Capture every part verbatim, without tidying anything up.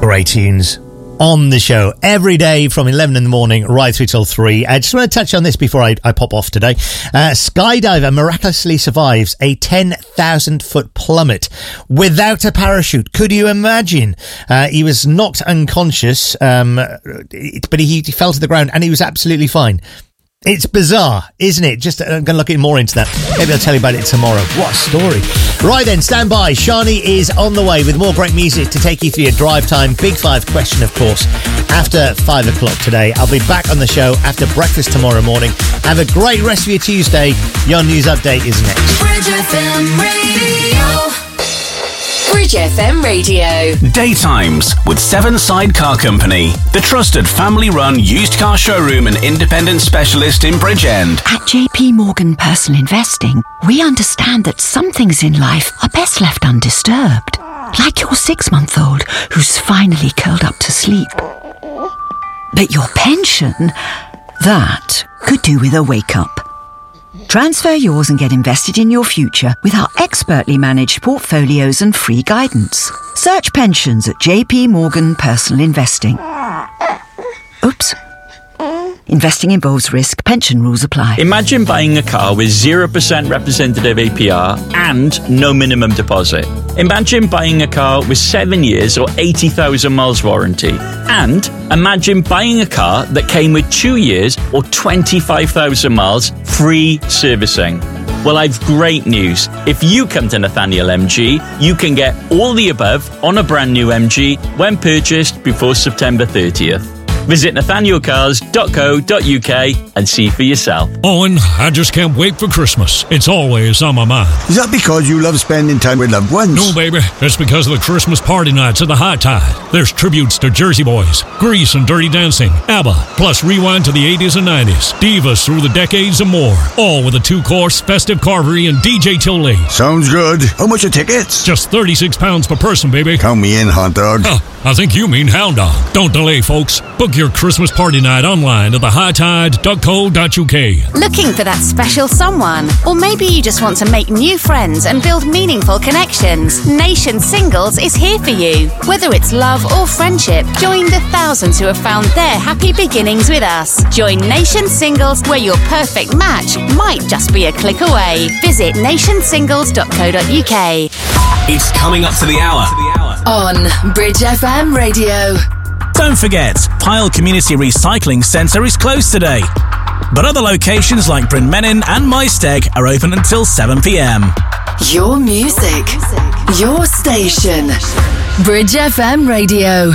great tunes on the show every day from eleven in the morning right through till three. I just want to touch on this before I, I pop off today. Uh, skydiver miraculously survives a ten thousand foot plummet without a parachute. Could you imagine? Uh, he was knocked unconscious, um, but he, he fell to the ground and he was absolutely fine. It's bizarre, isn't it? Just I'm going to look more into that. Maybe I'll tell you about it tomorrow. What a story. Right then, stand by. Shani is on the way with more great music to take you through your drive time. Big Five question, of course, after five o'clock today. I'll be back on the show after breakfast tomorrow morning. Have a great rest of your Tuesday. Your news update is next. Bridge F M Radio. Bridge F M Radio. Daytimes with Seven Side Car Company, the trusted family-run used car showroom and independent specialist in Bridgend. At J P Morgan Personal Investing, we understand that some things in life are best left undisturbed. Like your six-month-old who's finally curled up to sleep. But your pension, that could do with a wake-up. Transfer yours and get invested in your future with our expertly managed portfolios and free guidance. Search pensions at J P Morgan Personal Investing. Oops. Investing involves risk. Pension rules apply. Imagine buying a car with zero percent representative A P R and no minimum deposit. Imagine buying a car with seven years or eighty thousand miles warranty. And imagine buying a car that came with two years or twenty-five thousand miles free servicing. Well, I've great news. If you come to Nathaniel M G, you can get all the above on a brand new M G when purchased before September thirtieth. Visit nathaniel cars dot co dot uk and see for yourself. Owen, I just can't wait for Christmas. It's always on my mind. Is that because you love spending time with loved ones? No, baby. It's because of the Christmas party nights at the High Tide. There's tributes to Jersey Boys, Grease and Dirty Dancing, ABBA, plus rewind to the eighties and nineties, divas through the decades and more. All with a two-course festive carvery and D J till late. Sounds good. How much are tickets? Just thirty-six pounds per person, baby. Count me in, hot dog. Oh, I think you mean hound dog. Don't delay, folks. Book your Christmas party night online at the high tide dot co dot uk. Looking for that special someone? Or maybe you just want to make new friends and build meaningful connections? Nation Singles is here for you. Whether it's love or friendship, join the thousands who have found their happy beginnings with us. Join Nation Singles, where your perfect match might just be a click away. Visit nation singles dot co dot uk. It's coming up to the hour. On Bridge F M Radio. Don't forget, Pyle Community Recycling Centre is closed today. But other locations like Bryn Menin and Maesteg are open until seven p.m. Your music, your station. Bridge F M Radio.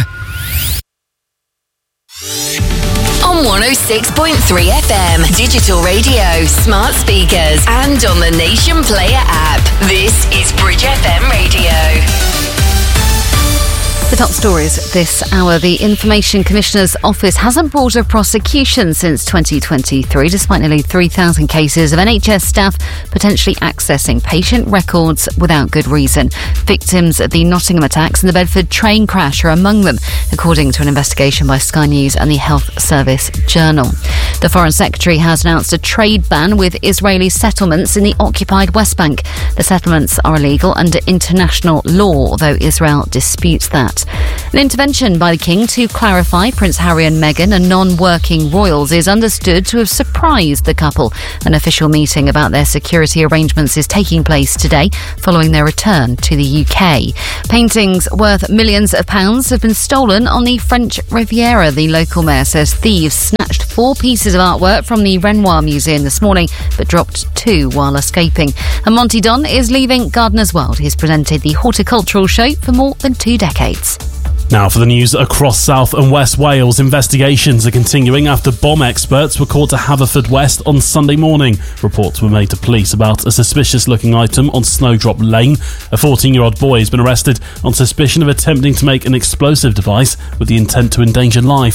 On one oh six point three F M, digital radio, smart speakers, and on the Nation Player app. This is Bridge F M Radio. The top stories this hour. The Information Commissioner's Office hasn't brought a prosecution since twenty twenty-three, despite nearly three thousand cases of N H S staff potentially accessing patient records without good reason. Victims of the Nottingham attacks and the Bedford train crash are among them, according to an investigation by Sky News and the Health Service Journal. The Foreign Secretary has announced a trade ban with Israeli settlements in the occupied West Bank. The settlements are illegal under international law, although Israel disputes that. An intervention by the King to clarify Prince Harry and Meghan and non-working royals is understood to have surprised the couple. An official meeting about their security arrangements is taking place today, following their return to the U K. Paintings worth millions of pounds have been stolen on the French Riviera. The local mayor says thieves snatched four pieces of artwork from the Renoir Museum this morning, but dropped two while escaping. And Monty Don is leaving Gardener's World. He's presented the horticultural show for more than two decades. Now for the news across South and West Wales. Investigations are continuing after bomb experts were called to Haverfordwest on Sunday morning. Reports were made to police about a suspicious-looking item on Snowdrop Lane. A fourteen-year-old boy has been arrested on suspicion of attempting to make an explosive device with the intent to endanger life.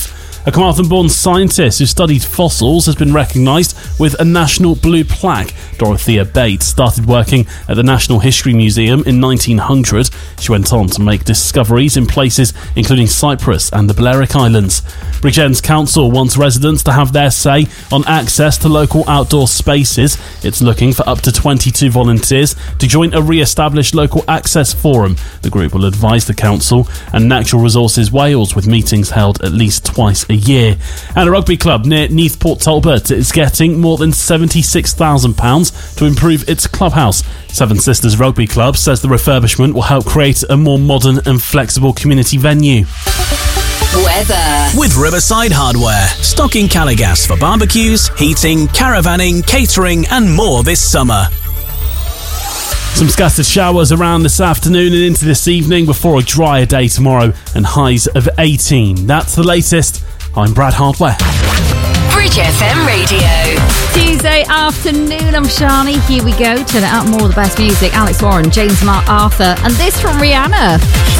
A Carmarthen-born scientist who studied fossils has been recognised with a National Blue Plaque. Dorothea Bates started working at the National History Museum in nineteen hundred. She went on to make discoveries in places including Cyprus and the Balearic Islands. Bridgends Council wants residents to have their say on access to local outdoor spaces. It's looking for up to twenty-two volunteers to join a re-established local access forum. The group will advise the council and Natural Resources Wales, with meetings held at least twice a year. And a rugby club near Neathport Talbot is getting more than seventy-six thousand pounds to improve its clubhouse. Seven Sisters Rugby Club says the refurbishment will help create a more modern and flexible community venue. Weather. With Riverside Hardware, stocking Caligas for barbecues, heating, caravanning, catering and more this summer. Some scattered showers around this afternoon and into this evening before a drier day tomorrow and highs of eighteen. That's the latest. I'm Brad Hardware. Bridge F M Radio. Tuesday afternoon, I'm Shani. Here we go. Turn it up, more of the best music. Alex Warren, James Mark Arthur, and this from Rihanna.